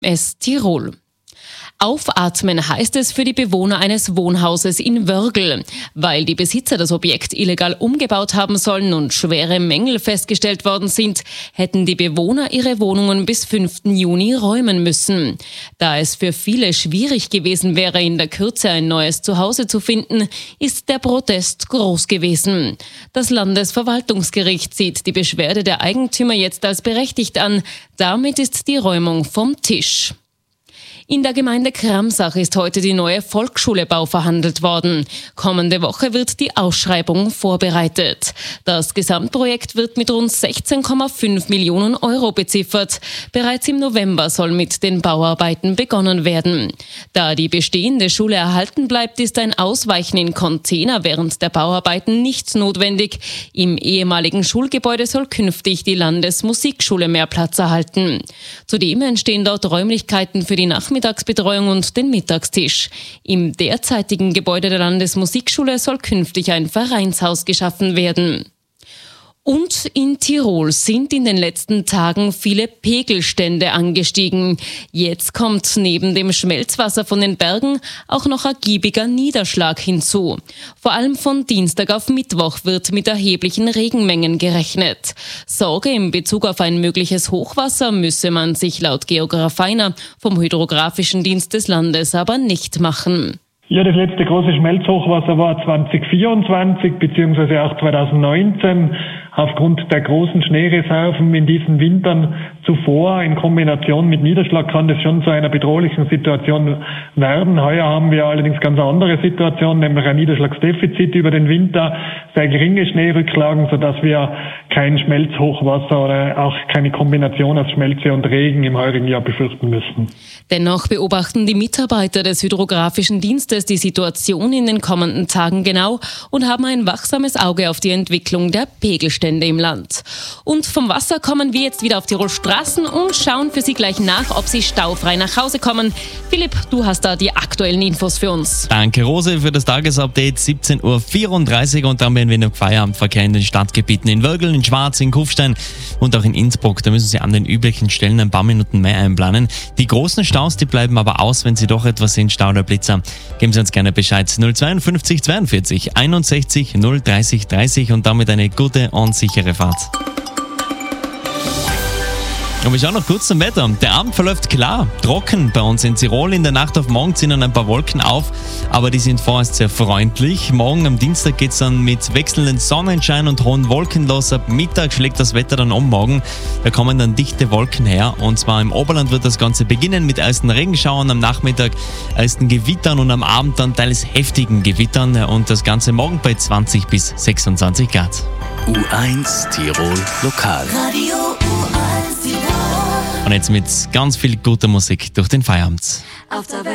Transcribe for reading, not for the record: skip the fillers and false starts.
es Tirol. Aufatmen heißt es für die Bewohner eines Wohnhauses in Wörgl. Weil die Besitzer das Objekt illegal umgebaut haben sollen und schwere Mängel festgestellt worden sind, hätten die Bewohner ihre Wohnungen bis 5. Juni räumen müssen. Da es für viele schwierig gewesen wäre, in der Kürze ein neues Zuhause zu finden, ist der Protest groß gewesen. Das Landesverwaltungsgericht sieht die Beschwerde der Eigentümer jetzt als berechtigt an. Damit ist die Räumung vom Tisch. In der Gemeinde Kramsach ist heute die neue Volksschulebau verhandelt worden. Kommende Woche wird die Ausschreibung vorbereitet. Das Gesamtprojekt wird mit rund 16,5 Millionen Euro beziffert. Bereits im November soll mit den Bauarbeiten begonnen werden. Da die bestehende Schule erhalten bleibt, ist ein Ausweichen in Container während der Bauarbeiten nicht notwendig. Im ehemaligen Schulgebäude soll künftig die Landesmusikschule mehr Platz erhalten. Zudem entstehen dort Räumlichkeiten für die Nachmittagsbetreuung und den Mittagstisch. Im derzeitigen Gebäude der Landesmusikschule soll künftig ein Vereinshaus geschaffen werden. Und in Tirol sind in den letzten Tagen viele Pegelstände angestiegen. Jetzt kommt neben dem Schmelzwasser von den Bergen auch noch ergiebiger Niederschlag hinzu. Vor allem von Dienstag auf Mittwoch wird mit erheblichen Regenmengen gerechnet. Sorge in Bezug auf ein mögliches Hochwasser müsse man sich laut Geograf Feiner vom Hydrographischen Dienst des Landes aber nicht machen. Ja, das letzte große Schmelzhochwasser war 2024 bzw. auch 2019. Aufgrund der großen Schneereserven in diesen Wintern zuvor in Kombination mit Niederschlag kann das schon zu einer bedrohlichen Situation werden. Heuer haben wir allerdings ganz andere Situation, nämlich ein Niederschlagsdefizit über den Winter, sehr geringe Schneerücklagen, sodass wir kein Schmelzhochwasser oder auch keine Kombination aus Schmelze und Regen im heurigen Jahr befürchten müssen. Dennoch beobachten die Mitarbeiter des Hydrographischen Dienstes die Situation in den kommenden Tagen genau und haben ein wachsames Auge auf die Entwicklung der Pegelstände im Land. Und vom Wasser kommen wir jetzt wieder auf Tirol Straßen und schauen für Sie gleich nach, ob Sie staufrei nach Hause kommen. Philipp, du hast da die aktuellen Infos für uns. Danke Rose für das Tagesupdate, 17.34 Uhr und dann werden wir noch Feierabendverkehr in den Stadtgebieten in Wörgl, in Schwarz, in Kufstein und auch in Innsbruck. Da müssen Sie an den üblichen Stellen ein paar Minuten mehr einplanen. Die großen Staus, die bleiben aber aus, wenn Sie doch etwas sehen, Stau oder Blitzer. Geben Sie uns gerne Bescheid. 052 42 61 030 30 und damit eine gute und sichere Fahrt. Und wir schauen noch kurz zum Wetter. Der Abend verläuft klar, trocken bei uns in Tirol. In der Nacht auf morgen ziehen dann ein paar Wolken auf, aber die sind vorerst sehr freundlich. Morgen am Dienstag geht es dann mit wechselndem Sonnenschein und hohen Wolken los. Ab Mittag schlägt das Wetter dann um morgen. Da kommen dann dichte Wolken her und zwar im Oberland wird das Ganze beginnen mit ersten Regenschauern, am Nachmittag ersten Gewittern und am Abend dann teils heftigen Gewittern und das Ganze morgen bei 20 bis 26 Grad. U1 Tirol Lokal. Radio U1 Tirol. Und jetzt mit ganz viel guter Musik durch den Feierabend.